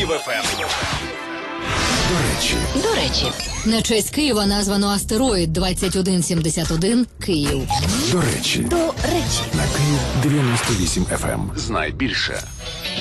Київ ФМ. До речі, на честь Києва названо астероїд 2171 Київ. До речі. До речі. На Київ 98 FM. Знай більше.